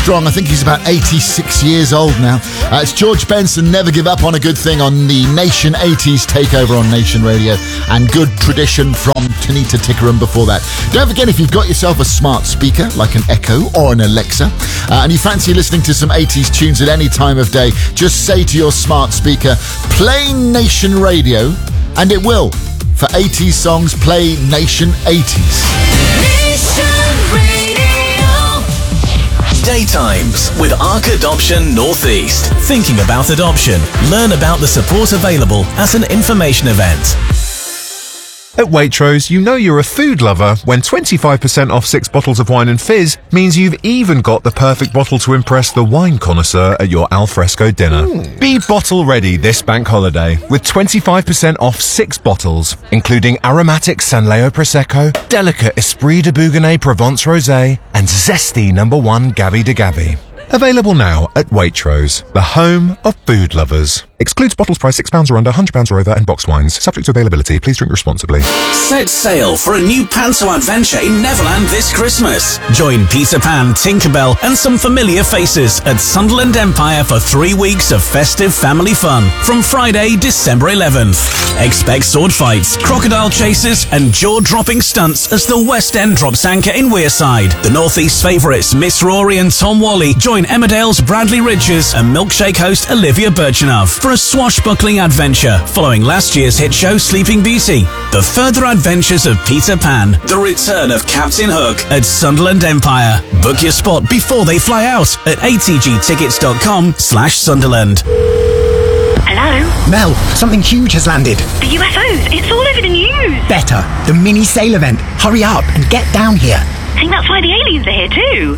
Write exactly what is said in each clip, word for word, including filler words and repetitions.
strong. I think he's about eighty-six years old now. Uh, it's George Benson, Never Give Up on a Good Thing on the Nation eighties takeover on Nation Radio, and Good Tradition from Tanita Tikaram before that. Don't forget, if you've got yourself a smart speaker like an Echo or an Alexa, uh, and you fancy listening to some eighties tunes at any time of day, just say to your smart speaker, play Nation Radio, and it will. For eighties songs, play Nation eighties. Nation Radio. Daytimes with Arc Adoption Northeast. Thinking about adoption? Learn about the support available at an information event. At Waitrose, you know you're a food lover when twenty-five percent off six bottles of wine and fizz means you've even got the perfect bottle to impress the wine connoisseur at your alfresco dinner. Mm. Be bottle ready this bank holiday with twenty-five percent off six bottles, including aromatic Sanleo Prosecco, delicate Esprit de Bougonnet Provence Rosé, and zesty number one Gavi de Gavi. Available now at Waitrose, the home of food lovers. Excludes bottles priced six pounds or under, one hundred pounds or over, and box wines. Subject to availability. Please drink responsibly. Set sail for a new Panto adventure in Neverland this Christmas. Join Peter Pan, Tinkerbell, and some familiar faces at Sunderland Empire for three weeks of festive family fun from Friday, December eleventh. Expect sword fights, crocodile chases, and jaw-dropping stunts as the West End drops anchor in Wearside. The Northeast favourites Miss Rory and Tom Wally join Emmerdale's Bradley Ridges and Milkshake host Olivia Birchenough for a swashbuckling adventure following last year's hit show Sleeping Beauty. The further adventures of Peter Pan, the return of Captain Hook at Sunderland Empire. Book your spot before they fly out at atgtickets.com slash Sunderland. Hello? Mel, something huge has landed. The U F Os, it's all over the news. Better, the mini sail event. Hurry up and get down here. I think that's why the aliens are here too.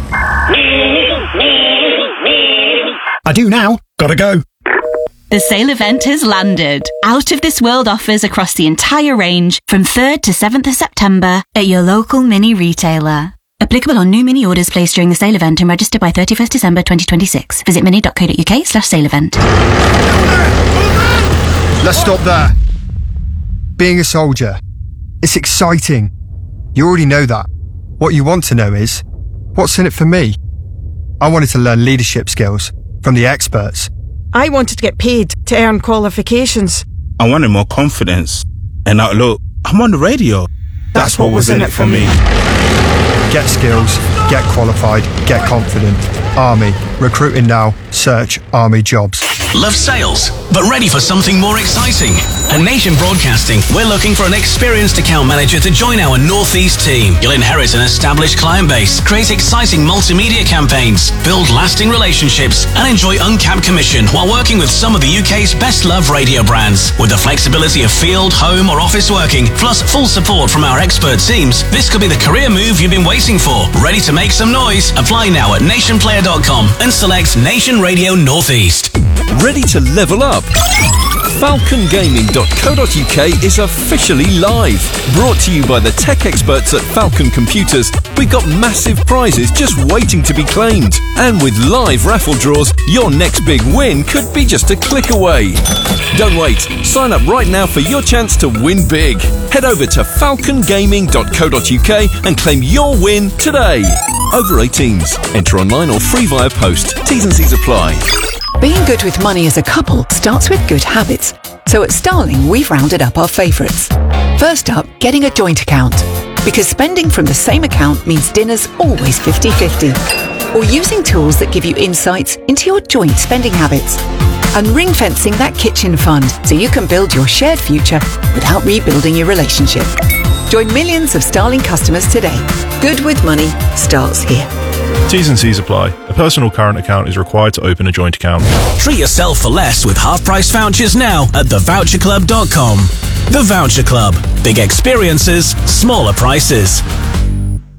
I do now. Gotta go. The sale event has landed. Out of this world offers across the entire range from third to seventh of September at your local mini retailer. Applicable on new mini orders placed during the sale event and registered by thirty-first December twenty twenty-six. Visit mini.co.uk slash sale event. Let's stop there. Being a soldier, it's exciting. You already know that. What you want to know is, what's in it for me? I wanted to learn leadership skills from the experts. I wanted to get paid to earn qualifications. I wanted more confidence. And now look, I'm on the radio. That's, That's what, what was in it for me. Get skills, get qualified, get confident. Army. Recruiting now. Search Army jobs. Love sales, but ready for something more exciting? At Nation Broadcasting, we're looking for an experienced account manager to join our Northeast team. You'll inherit an established client base, create exciting multimedia campaigns, build lasting relationships, and enjoy uncapped commission while working with some of the U K's best-loved radio brands. With the flexibility of field, home, or office working, plus full support from our expert teams, this could be the career move you've been waiting for. Ready to make some noise? Apply now at nation player dot com and select Nation Radio Northeast. Ready to level up? falcon gaming dot co dot uk is officially live. Brought to you by the tech experts at Falcon Computers, we've got massive prizes just waiting to be claimed. And with live raffle draws, your next big win could be just a click away. Don't wait. Sign up right now for your chance to win big. Head over to falcon gaming dot co dot uk and claim your win today. Over eighteens. Enter online or free via post. T's and C's apply. Being good with money as a couple starts with good habits. So at Starling, we've rounded up our favourites. First up, getting a joint account. Because spending from the same account means dinner's always fifty-fifty. Or using tools that give you insights into your joint spending habits. And ring-fencing that kitchen fund so you can build your shared future without rebuilding your relationship. Join millions of Starling customers today. Good with money starts here. T's and C's apply. A personal current account is required to open a joint account. Treat yourself for less with half-price vouchers now at the voucher club dot com. The Voucher Club. Big experiences, smaller prices.